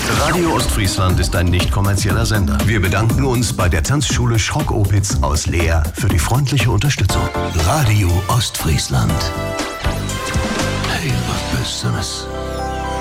Radio Ostfriesland ist ein nicht kommerzieller Sender. Wir bedanken uns bei der Tanzschule Schrock-Opitz aus Leer für die freundliche Unterstützung. Radio Ostfriesland. Hey, was Besseres.